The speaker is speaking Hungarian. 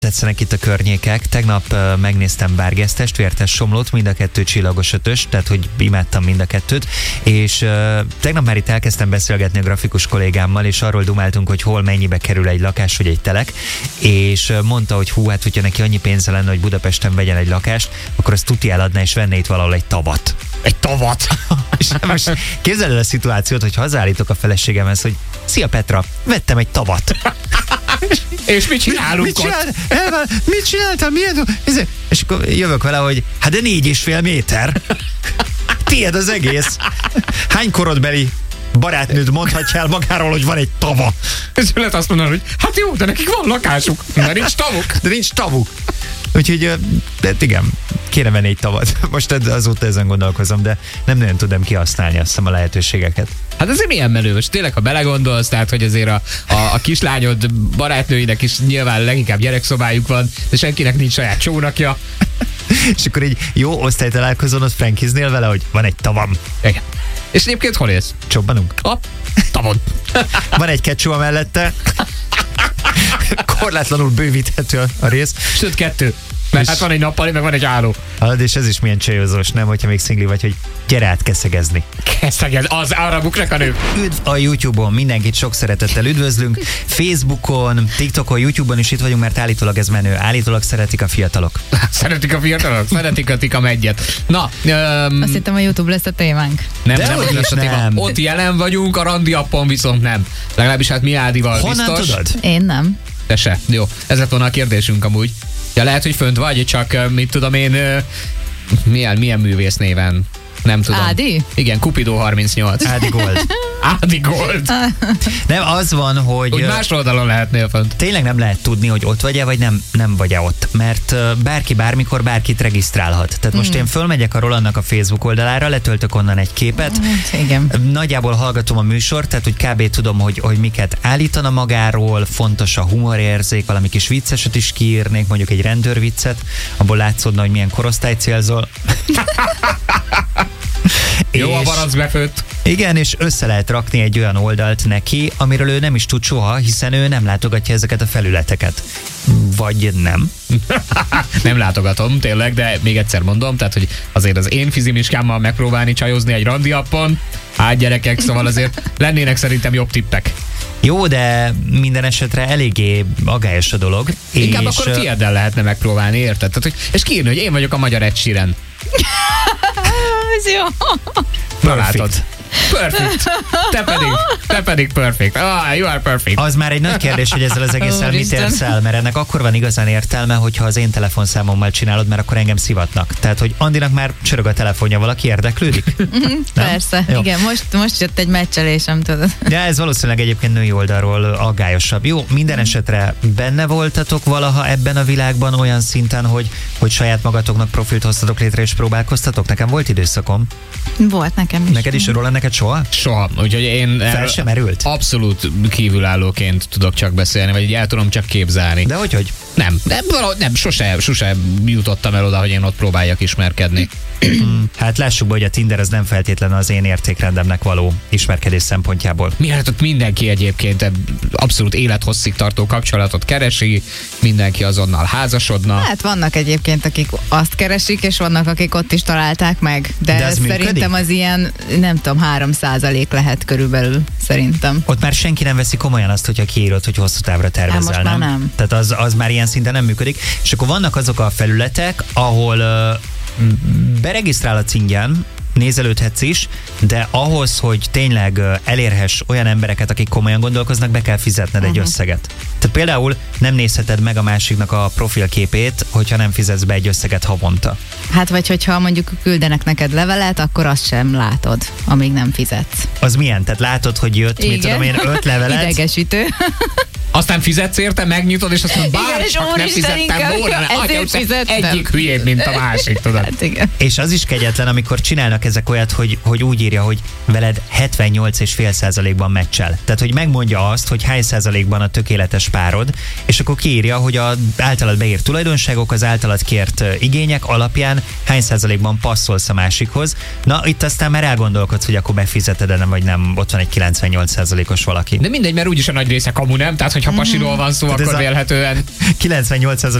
tetszenek itt a környékek. Tegnap megnéztem Bárgesztest, Vértes Somlót, mind a kettő csillagos ötös, tehát hogy imádtam mind a kettőt, és tegnap már itt elkezdtem beszélgetni a grafikus kollégámmal, és arról dumáltunk, hogy hol mennyibe kerül egy lakás vagy egy telek, és mondta, hogy hú, hát hogyha neki annyi pénze lenne, hogy Budapesten vegyen egy lakást, akkor azt tuti eladná, és venne itt valahol egy tavat. Egy tavat! És most képzeld el a szituációt, hogy hazállítok a feleségemhez, hogy szia Petra, vettem egy tavat. És mit csinálunk ott? Mit csináltam? És akkor jövök vele, hogy hát de 4,5 méter. Tiéd az egész. Hány korodbeli barátnőd mondhatja el magáról, hogy van egy tava? És lehet azt mondani, hogy hát jó, de nekik van lakásuk, de nincs tavuk. De nincs tavuk. Úgyhogy, de igen, kéne venni egy tavat. Most azóta ezen gondolkozom, de nem nagyon tudom kihasználni azt hiszem a lehetőségeket. Hát azért milyen menő, most tényleg, ha belegondolsz, tehát, hogy azért a kislányod barátnőinek is nyilván leginkább gyerekszobájuk van, de senkinek nincs saját csónakja. És akkor egy jó osztálytalálkozón ott frankiznél vele, hogy van egy tavam. Igen. És egyébként hol élsz? Csobbanunk. Tavon. Van egy kecsó mellette. Korlátlanul bővíthető a rész. Sőt, 2. Mert hát van egy nappali, meg van egy álló. És ez is milyen csajozós, nem? Hogyha még szingli vagy, hogy gyere át keszegezni. Keszegez, az arra buknak a nők. Üdv a YouTube-on, mindenkit sok szeretettel üdvözlünk. Facebookon, TikTokon, YouTube-on is itt vagyunk, mert állítólag ez menő. Állítólag szeretik a fiatalok. Szeretik a fiatalok? Szeretik a Tika Meggyet. Na, azt hittem, a YouTube lesz a témánk. Nem lesz a téma. Ott jelen vagyunk, a randi appon viszont nem. Legalábbis hát mi Ádival biztos. Honnan tudod? Én nem. Te se. Jó, ez lett volna a kérdésünk amúgy. Ja, lehet, hogy fönt vagy, csak mit tudom én, milyen művész néven? Nem tudom. Ádi? Igen, Cupido 38. Ádi Gold. Ádi Gold. Nem, az van, hogy... Úgy más oldalon lehetnél fönt. Tényleg nem lehet tudni, hogy ott vagy-e, vagy nem vagy-e ott. Mert bárki bármikor bárkit regisztrálhat. Tehát most én fölmegyek a Rolandnak a Facebook oldalára, letöltök onnan egy képet. Igen. Nagyjából hallgatom a műsort, tehát hogy kb. Tudom, hogy miket állítana magáról, fontos a humorérzék, valami kis vicceset is kiírnék, mondjuk egy rendőrviccet, abból látszódna, hogy milyen korosztály célzol. Jó, a barack befőtt. Igen, és össze lehet rakni egy olyan oldalt neki, amiről ő nem is tud soha, hiszen ő nem látogatja ezeket a felületeket. Vagy nem? Nem látogatom, tényleg, de még egyszer mondom, tehát, hogy azért az én fizimiskámmal megpróbálni csajozni egy randi appon, hát gyerekek, szóval azért lennének szerintem jobb tippek. Jó, de minden esetre eléggé agályos a dolog. Inkább és akkor tiéddel lehetne megpróbálni, érted? Tehát, és kiírni, hogy én vagyok a magyar Ed Sheeran. Ez jó. Na látod. Perfect. Te pedig perfect. You are perfect. Az már egy nagy kérdés, hogy ezzel az egésszel mit érsz el, mert ennek akkor van igazán értelme, hogyha az én telefonszámommal csinálod, mert akkor engem szivatnak. Tehát, hogy Andinak már csörög a telefonja, valaki érdeklődik? Persze, jó. Igen, most jött egy meccselésem, tudod. De ez valószínűleg egyébként női oldalról aggályosabb. Jó, minden esetre benne voltatok valaha ebben a világban olyan szinten, hogy saját magatoknak profilt hoztatok létre és próbálkoztatok? Nekem volt időszakom. Volt nekem is. Neked is, Roland, neked soha? Soha. Úgyhogy én fel sem merült? Abszolút kívülállóként tudok csak beszélni, vagy el tudom csak képzelni. De hogy? Nem, sose jutottam el oda, hogy én ott próbáljak ismerkedni. Hát lássuk be, hogy a Tinder az nem feltétlenül az én értékrendemnek való ismerkedés szempontjából. Miért ott mindenki egyébként abszolút élethosszig tartó kapcsolatot keresi, mindenki azonnal házasodna. Hát vannak egyébként, akik azt keresik, és vannak, akik ott is találták meg. De szerintem az ilyen, nem tudom, 3% lehet körülbelül, szerintem. Ott már senki nem veszi komolyan azt, hogyha kiírod, hogy hosszú távra tervezel, most már nem. Tehát az már ilyen szinten nem működik. És akkor vannak azok a felületek, ahol beregisztrálhatsz ingyen, nézelődhetsz is, de ahhoz, hogy tényleg elérhess olyan embereket, akik komolyan gondolkoznak, be kell fizetned egy összeget. Tehát például nem nézheted meg a másiknak a profilképét, hogyha nem fizetsz be egy összeget havonta. Hát vagy hogyha mondjuk küldenek neked levelet, akkor azt sem látod, amíg nem fizetsz. Az milyen? Tehát látod, hogy jött, igen. mit tudom én, 5 levelet? Idegesítő. Aztán fizetsz érte, megnyitod, és azt mondod, bár csak nem fizettem volna, egyik hülyébb, mint a másik, tudod. Hát igen. És az is kegyetlen, amikor csinálnak ezek olyat, hogy úgy írja, hogy veled 78,5%-ban meccsel. Tehát, hogy megmondja azt, hogy hány százalékban a tökéletes párod, és akkor kiírja, hogy az általad beírt tulajdonságok, az általad kért igények alapján hány százalékban passzolsz a másikhoz. Na, itt aztán már elgondolkodsz, hogy akkor befizeted-e, vagy nem, ott van egy 98%-os valaki. De mindegy, mert úgyis a nagy része kamu, nem? Tehát, hogyha pasiról van szó, akkor vélhetően 98%